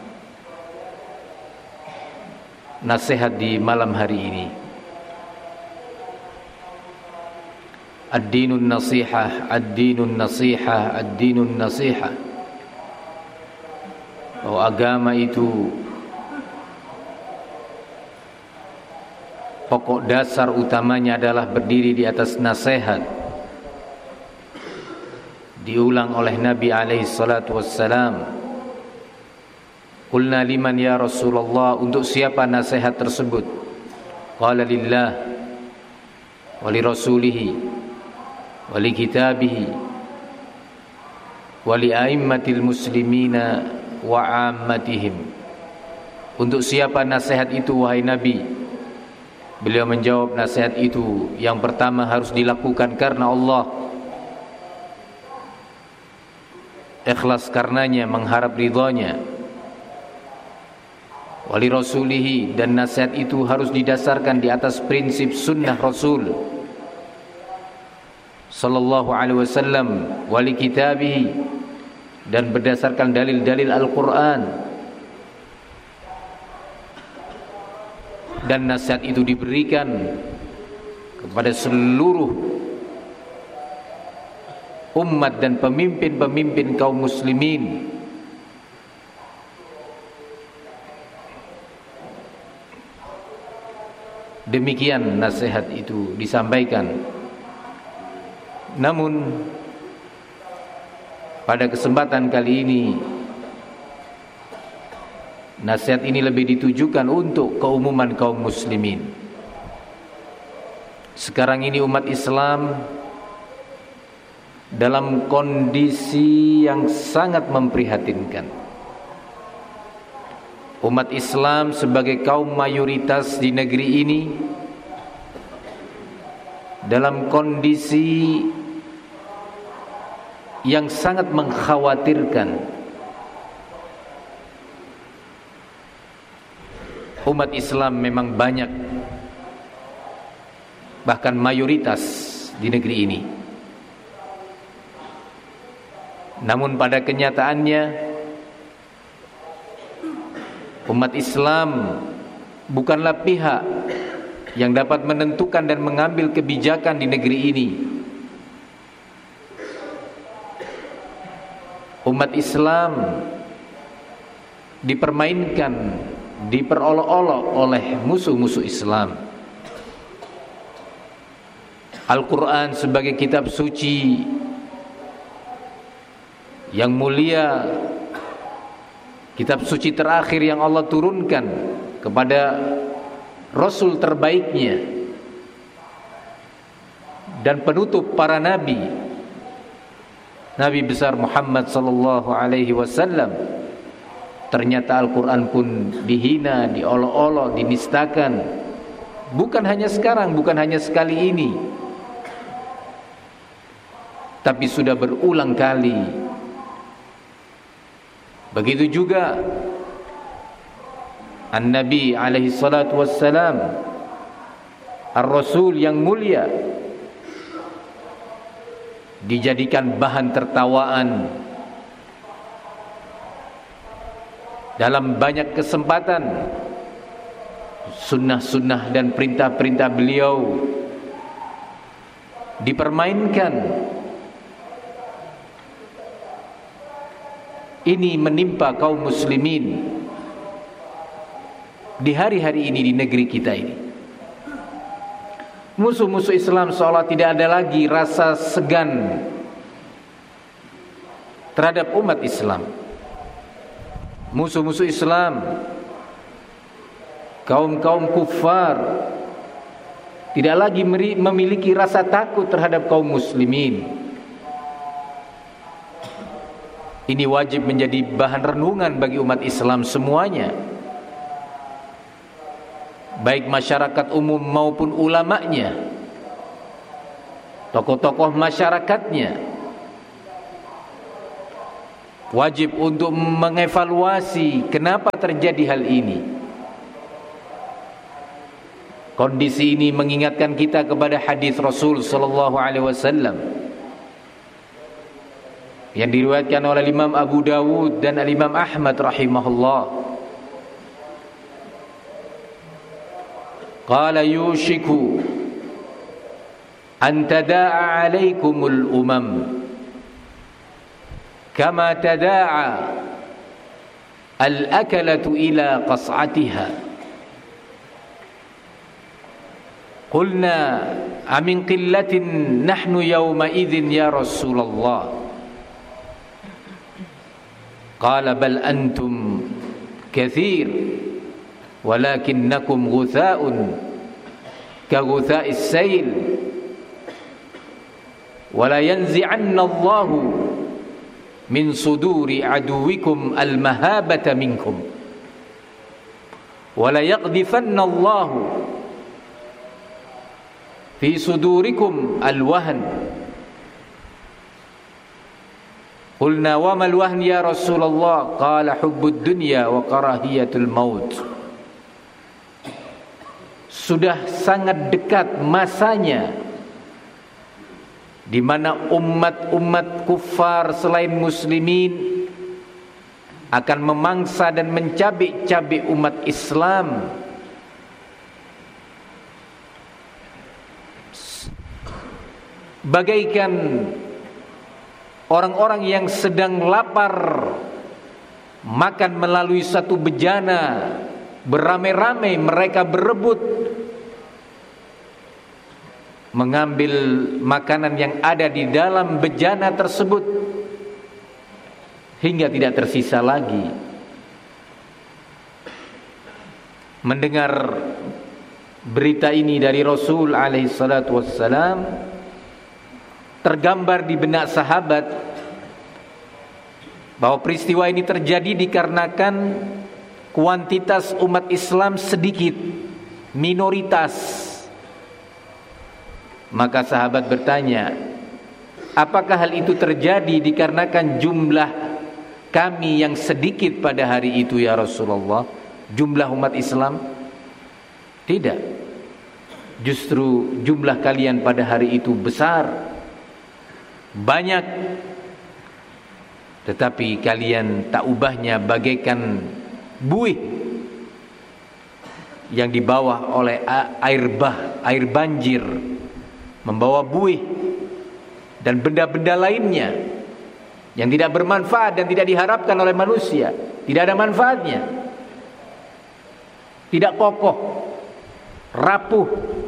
nasihat di malam hari ini. Ad-dinun nasihah, ad-dinun nasihah, ad-dinun nasihah. Bahwa agama itu pokok dasar utamanya adalah berdiri di atas nasihat. Diulang oleh Nabi alaihi salatu wassalam. Qulna liman ya Rasulullah, untuk siapa nasihat tersebut? Qala lillah wa li rasulihi wa li kitabihi wa li a'immatil muslimina wa 'ammatihim. Untuk siapa nasihat itu wahai Nabi? Beliau menjawab, nasihat itu yang pertama harus dilakukan karena Allah, ikhlas karenanya, mengharap ridhonya. Wali rasulihi, dan nasihat itu harus didasarkan di atas prinsip sunnah Rasul sallallahu alaihi wasallam. Wali kitabihi, dan berdasarkan dalil-dalil Al-Quran. Dan nasihat itu diberikan kepada seluruh umat dan pemimpin-pemimpin kaum muslimin. Demikian nasihat itu disampaikan. Namun pada kesempatan kali ini nasihat ini lebih ditujukan untuk keumuman kaum muslimin. Sekarang ini umat Islam dalam kondisi yang sangat memprihatinkan. Umat Islam sebagai kaum mayoritas di negeri ini dalam kondisi yang sangat mengkhawatirkan. Umat Islam memang banyak, bahkan mayoritas di negeri ini. Namun pada kenyataannya umat Islam bukanlah pihak yang dapat menentukan dan mengambil kebijakan di negeri ini. Umat Islam dipermainkan, diperolok-olok oleh musuh-musuh Islam. Al-Quran sebagai kitab suci yang mulia, kitab suci terakhir yang Allah turunkan kepada Rasul terbaiknya dan penutup para nabi, Nabi besar Muhammad sallallahu alaihi wasallam. Ternyata Al-Quran pun dihina, diolok-olok, dinistakan. Bukan hanya sekarang, bukan hanya sekali ini, tapi sudah berulang kali. Begitu juga An-Nabi alaihi salatu wassalam, Ar-Rasul yang mulia, dijadikan bahan tertawaan dalam banyak kesempatan. Sunnah-sunnah dan perintah-perintah beliau dipermainkan. Ini menimpa kaum muslimin di hari-hari ini di negeri kita ini. Musuh-musuh Islam seolah tidak ada lagi rasa segan terhadap umat Islam. Musuh-musuh Islam, kaum-kaum kufar, tidak lagi memiliki rasa takut terhadap kaum muslimin. Ini wajib menjadi bahan renungan bagi umat Islam semuanya. baik masyarakat umum maupun ulamanya, tokoh-tokoh masyarakatnya, wajib untuk mengevaluasi kenapa terjadi hal ini. Kondisi ini mengingatkan kita kepada hadis Rasul sallallahu alaihi wasallam yang diriwayatkan oleh Imam Abu Dawud dan Imam Ahmad rahimahullah. Qala yushiku an tada'a 'alaikumul umam kama tada'a al-akalatu ila qas'atiha. Qulna amin qillatin nahnu yawma idzin ya Rasulullah. Qala bal antum katsir walakinnakum ghutha'un ka ghutha'is sayl wala yanzi'anna Allahu min suduri aduwikum al-mahabata minkum wala yaqdhifanna Allahu fi sudurikum al-wahn. Qulna wa mal wahn ya Rasulullah? Qala hubbud dunya wa karahiyatul maut. Sudah sangat dekat masanya di mana umat-umat kufar selain muslimin akan memangsa dan mencabik-cabik umat Islam. Bagaikan orang-orang yang sedang lapar makan melalui satu bejana, beramai-ramai mereka berebut mengambil makanan yang ada di dalam bejana tersebut hingga tidak tersisa lagi. Mendengar berita ini dari Rasul alaihi salatu wassalam, tergambar di benak sahabat bahwa peristiwa ini terjadi dikarenakan kuantitas umat Islam sedikit, minoritas. Maka sahabat bertanya, apakah hal itu terjadi dikarenakan jumlah kami yang sedikit pada hari itu ya Rasulullah, jumlah umat Islam? Tidak, justru jumlah kalian pada hari itu besar, banyak, tetapi kalian tak ubahnya bagaikan buih yang dibawa oleh air banjir, membawa buih dan benda-benda lainnya yang tidak bermanfaat dan tidak diharapkan oleh manusia, tidak ada manfaatnya, tidak kokoh, rapuh.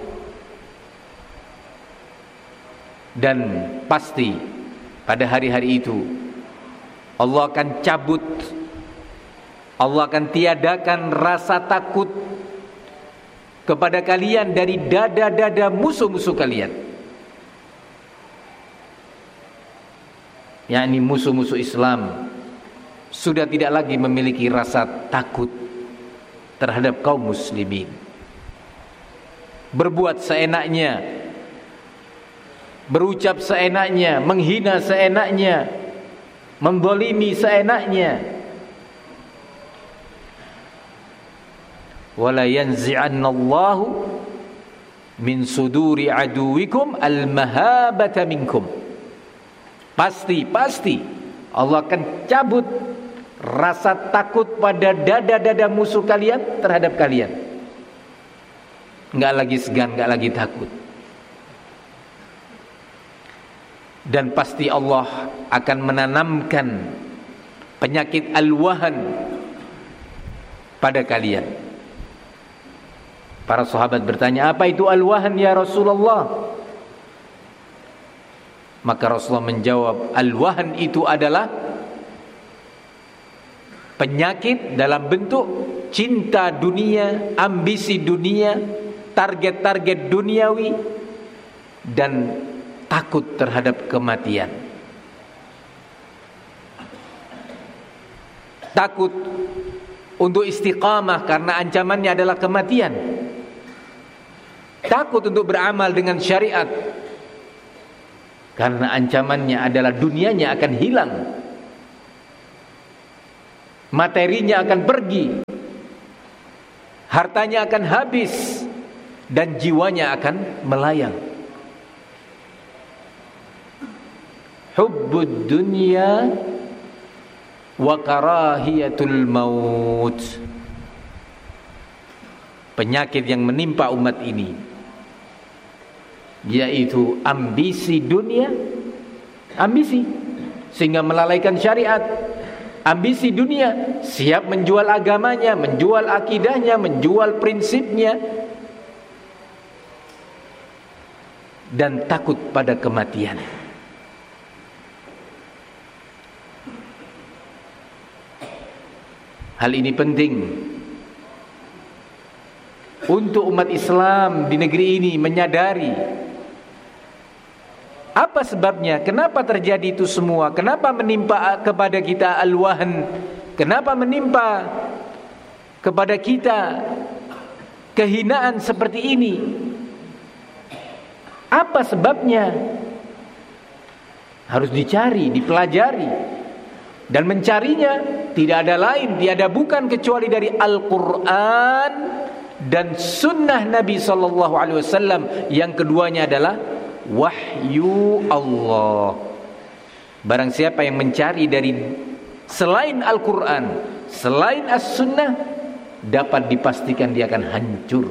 Dan pasti pada hari-hari itu Allah akan cabut, Allah akan tiadakan rasa takut kepada kalian dari dada-dada musuh-musuh kalian, yakni musuh-musuh Islam sudah tidak lagi memiliki rasa takut terhadap kaum muslimin. Berbuat seenaknya, berucap seenaknya, menghina seenaknya, mendolimi seenaknya. Wala yanzi'anna Allahu min suduri aduwikum al-mahabata minkum. Pasti Allah akan cabut rasa takut pada dada-dada musuh kalian terhadap kalian. Enggak lagi segan, enggak lagi takut. Dan pasti Allah akan menanamkan penyakit al-wahan pada kalian. Para sahabat bertanya, apa itu al-wahan ya Rasulullah? Maka Rasulullah menjawab, al-wahan itu adalah penyakit dalam bentuk cinta dunia, ambisi dunia, target-target duniawi, dan takut terhadap kematian. Takut untuk istiqamah karena ancamannya adalah kematian. takut untuk beramal dengan syariat, karena ancamannya adalah dunianya akan hilang, materinya akan pergi, hartanya akan habis, dan jiwanya akan melayang. Hubbud dunya wa karahiyatul maut. Penyakit yang menimpa umat ini, yaitu ambisi dunia, ambisi sehingga melalaikan syariat. Ambisi dunia, siap menjual agamanya, menjual akidahnya, menjual prinsipnya, dan takut pada kematian. Hal ini penting untuk umat Islam di negeri ini menyadari apa sebabnya, kenapa terjadi itu semua, kenapa menimpa kepada kita al-wahn, kenapa menimpa kepada kita kehinaan seperti ini, apa sebabnya. Harus dicari, dipelajari. Dan mencarinya tidak ada lain, tiada bukan kecuali dari Al-Quran dan Sunnah Nabi SAW. Yang keduanya adalah wahyu Allah. Barang siapa yang mencari dari selain Al-Quran, selain As-Sunnah, dapat dipastikan dia akan hancur.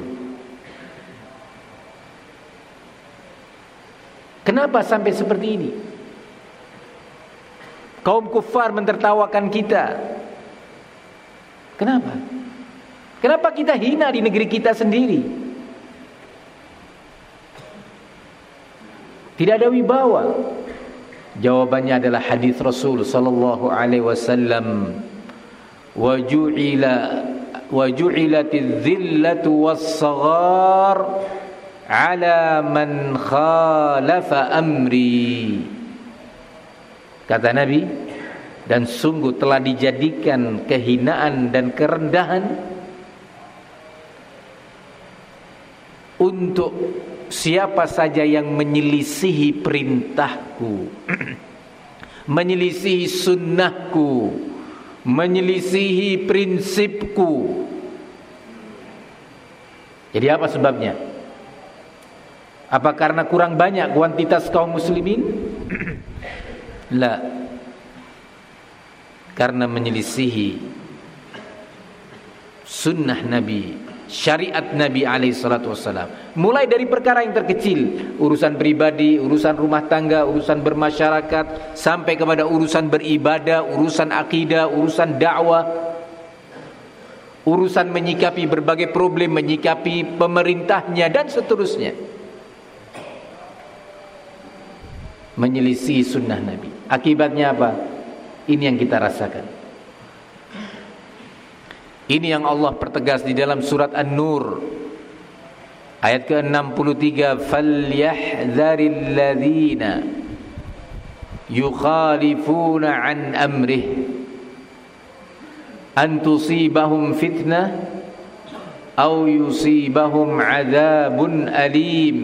Kenapa sampai seperti ini? Kaum kufar mentertawakan kita. Kenapa? Kenapa kita hina di negeri kita sendiri? Tidak ada wibawa. Jawabannya adalah hadis Rasul sallallahu alaihi wasallam, wa ju'ilatidz zillatu was-saghar ala man khalafa amri. Kata Nabi, dan sungguh telah dijadikan kehinaan dan kerendahan untuk siapa saja yang menyelisihi perintahku, menyelisihi sunnahku, menyelisihi prinsipku. Jadi apa sebabnya? Apa karena kurang banyak kuantitas kaum muslimin? La, karena menyelisihi sunnah Nabi, syariat Nabi alaihissalam. Mulai dari perkara yang terkecil, urusan pribadi, urusan rumah tangga, urusan bermasyarakat, sampai kepada urusan beribadah, urusan akidah, urusan dakwah, urusan menyikapi berbagai problem, menyikapi pemerintahnya dan seterusnya. Menyelisih sunnah Nabi. Akibatnya apa? Ini yang kita rasakan. Ini yang Allah pertegas di dalam surat An-Nur ayat ke-63, falyahdharil ladzina yukhalifuna an amrih an tusibahum fitnah aw yusibahum adzabun alim.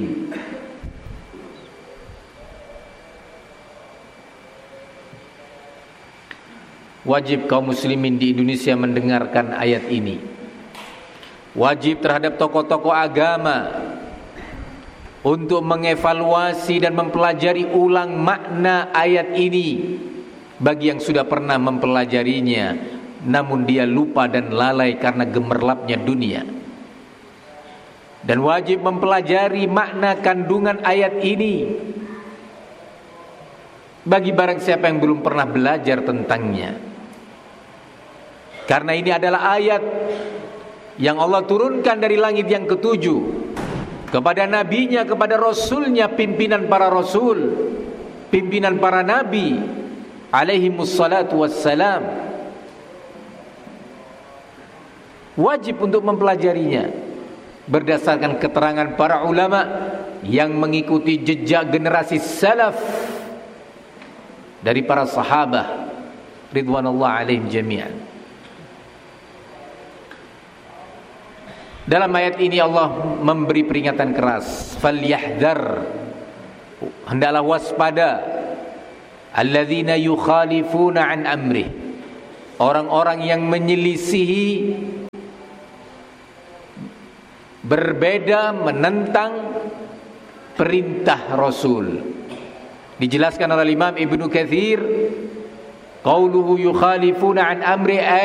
Wajib kaum muslimin di Indonesia mendengarkan ayat ini. Wajib terhadap tokoh-tokoh agama untuk mengevaluasi dan mempelajari ulang makna ayat ini. Bagi yang sudah pernah mempelajarinya namun dia lupa dan lalai karena gemerlapnya dunia. Dan wajib mempelajari makna kandungan ayat ini bagi barang siapa yang belum pernah belajar tentangnya. Karena ini adalah ayat yang Allah turunkan dari langit yang ketujuh kepada nabinya, kepada rasulnya, pimpinan para rasul, pimpinan para nabi alaihimussalatu wassalam. Wajib untuk mempelajarinya berdasarkan keterangan para ulama yang mengikuti jejak generasi salaf dari para sahabat ridwanullah alaihim jami'an. Dalam ayat ini Allah memberi peringatan keras, falyahdhar, hendaklah waspada, alladzina yukhalifuna an amrih, orang-orang yang menyelisihi, berbeda, menentang perintah Rasul. Dijelaskan oleh Imam Ibnu Katsir, qauluhu yukhalifuna an amri